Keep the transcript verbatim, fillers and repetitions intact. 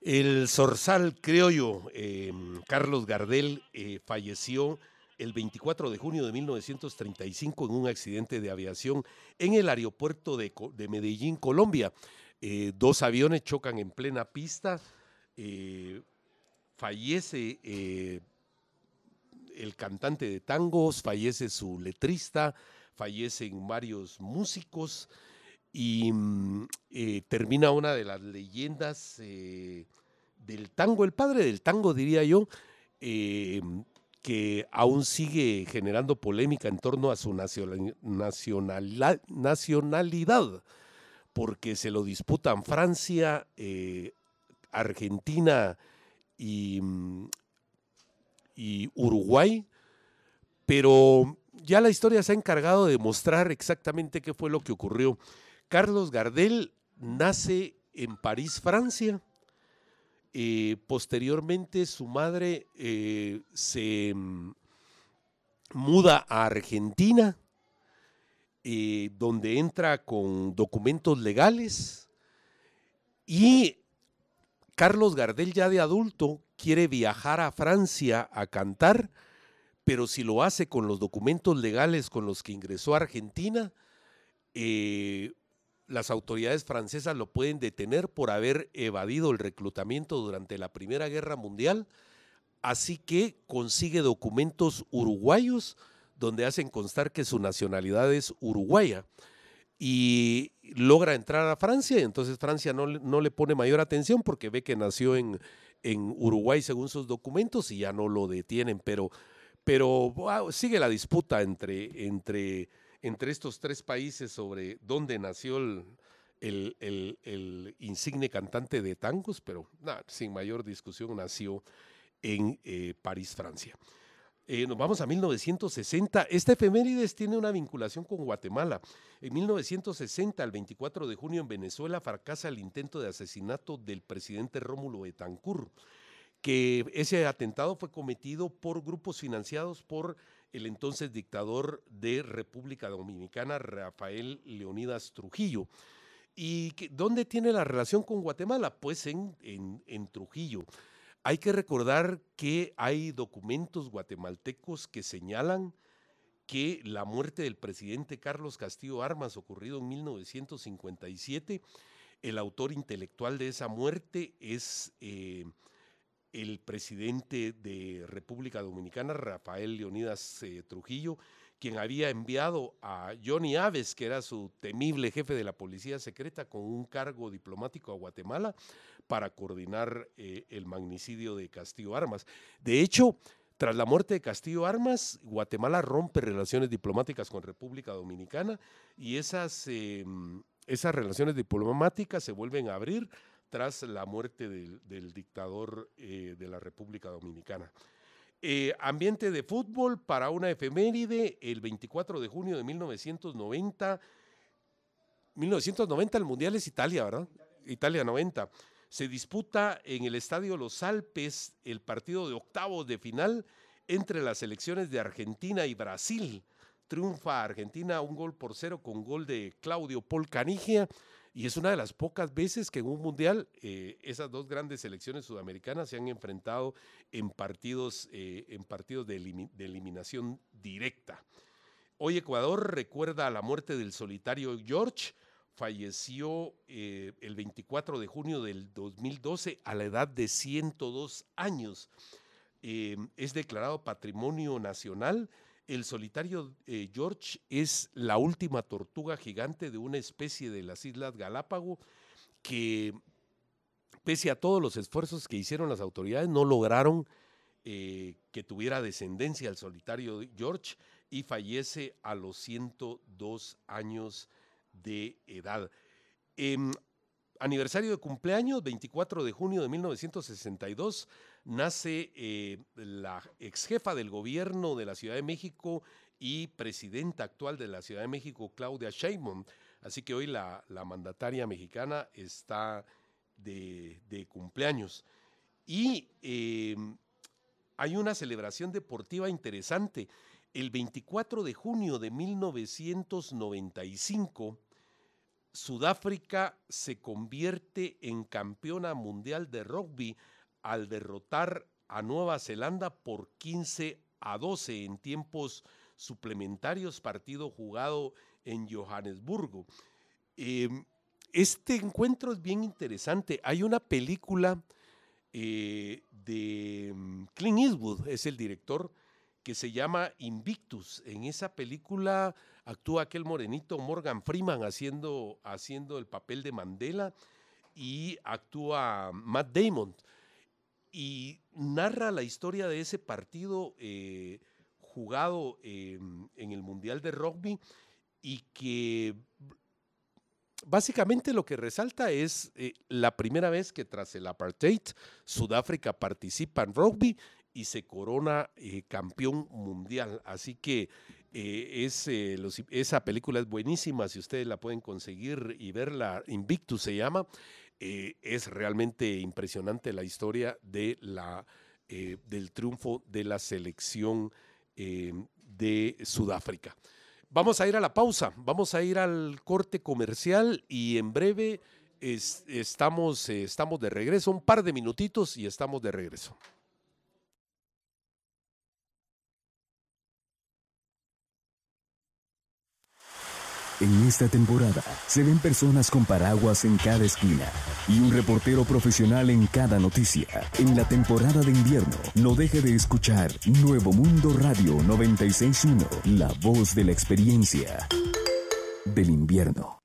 El zorzal criollo eh, Carlos Gardel eh, falleció el veinticuatro de junio de mil novecientos treinta y cinco en un accidente de aviación en el aeropuerto de, de Medellín, Colombia. Eh, dos aviones chocan en plena pista, eh, fallece eh, el cantante de tangos, fallece su letrista, fallecen varios músicos y mm, eh, termina una de las leyendas eh, del tango, el padre del tango diría yo, eh, que aún sigue generando polémica en torno a su nacional, nacional, nacionalidad, porque se lo disputan Francia, eh, Argentina y, y Uruguay, pero ya la historia se ha encargado de mostrar exactamente qué fue lo que ocurrió. Carlos Gardel nace en París, Francia. Eh, posteriormente su madre eh, se mm, muda a Argentina, eh, donde entra con documentos legales y Carlos Gardel ya de adulto quiere viajar a Francia a cantar, pero si lo hace con los documentos legales con los que ingresó a Argentina, eh, las autoridades francesas lo pueden detener por haber evadido el reclutamiento durante la Primera Guerra Mundial, así que consigue documentos uruguayos donde hacen constar que su nacionalidad es uruguaya y logra entrar a Francia, y entonces Francia no, no le pone mayor atención porque ve que nació en, en Uruguay según sus documentos y ya no lo detienen, pero, pero wow, sigue la disputa entre, entre, entre estos tres países sobre dónde nació el, el, el, el insigne cantante de tangos, pero nah, sin mayor discusión nació en eh, París, Francia. Eh, nos vamos a mil novecientos sesenta. Esta efemérides tiene una vinculación con Guatemala. En mil novecientos sesenta, el veinticuatro de junio, en Venezuela fracasa el intento de asesinato del presidente Rómulo Betancourt, que ese atentado fue cometido por grupos financiados por el entonces dictador de República Dominicana, Rafael Leonidas Trujillo. ¿Y que, dónde tiene la relación con Guatemala? Pues en, en, en Trujillo. Hay que recordar que hay documentos guatemaltecos que señalan que la muerte del presidente Carlos Castillo Armas, ocurrido en mil novecientos cincuenta y siete, el autor intelectual de esa muerte es eh, el presidente de República Dominicana, Rafael Leonidas eh, Trujillo, quien había enviado a Johnny Aves, que era su temible jefe de la policía secreta, con un cargo diplomático a Guatemala para coordinar eh, el magnicidio de Castillo Armas. De hecho, tras la muerte de Castillo Armas, Guatemala rompe relaciones diplomáticas con República Dominicana y esas, eh, esas relaciones diplomáticas se vuelven a abrir tras la muerte del, del dictador eh, de la República Dominicana. Eh, ambiente de fútbol para una efeméride, el veinticuatro de junio de mil novecientos noventa, mil novecientos noventa el Mundial es Italia, ¿verdad? Italia noventa. Se disputa en el Estadio Los Alpes el partido de octavos de final entre las selecciones de Argentina y Brasil. Triunfa Argentina un gol por cero con gol de Claudio Paul Canigia y es una de las pocas veces que en un mundial eh, esas dos grandes selecciones sudamericanas se han enfrentado en partidos, eh, en partidos de, elim de eliminación directa. Hoy Ecuador recuerda la muerte del solitario George, falleció eh, el veinticuatro de junio del dos mil doce a la edad de ciento dos años. Eh, es declarado Patrimonio Nacional. El solitario eh, George es la última tortuga gigante de una especie de las Islas Galápagos que, pese a todos los esfuerzos que hicieron las autoridades, no lograron eh, que tuviera descendencia el solitario George y fallece a los ciento dos años de edad. Eh, aniversario de cumpleaños, veinticuatro de junio de mil novecientos sesenta y dos, nace eh, la ex jefa del gobierno de la Ciudad de México y presidenta actual de la Ciudad de México, Claudia Sheinbaum. Así que hoy la, la mandataria mexicana está de, de cumpleaños. Y eh, hay una celebración deportiva interesante. El veinticuatro de junio de mil novecientos noventa y cinco, Sudáfrica se convierte en campeona mundial de rugby al derrotar a Nueva Zelanda por quince a doce en tiempos suplementarios, partido jugado en Johannesburgo. Eh, este encuentro es bien interesante. Hay una película eh, de Clint Eastwood, es el director, que se llama Invictus. En esa película actúa aquel morenito Morgan Freeman haciendo, haciendo el papel de Mandela, y actúa Matt Damon. Y narra la historia de ese partido eh, jugado eh, en el Mundial de Rugby, y que básicamente lo que resalta es eh, la primera vez que tras el apartheid Sudáfrica participa en rugby y se corona eh, campeón mundial. Así que eh, es, eh, los, esa película es buenísima, si ustedes la pueden conseguir y verla, Invictus se llama. Eh, es realmente impresionante la historia de la, eh, del triunfo de la selección eh, de Sudáfrica. Vamos a ir a la pausa, vamos a ir al corte comercial y en breve es, estamos, eh, estamos de regreso, un par de minutitos y estamos de regreso. En esta temporada se ven personas con paraguas en cada esquina y un reportero profesional en cada noticia. En la temporada de invierno, no deje de escuchar Nuevo Mundo Radio noventa y seis punto uno, la voz de la experiencia del invierno.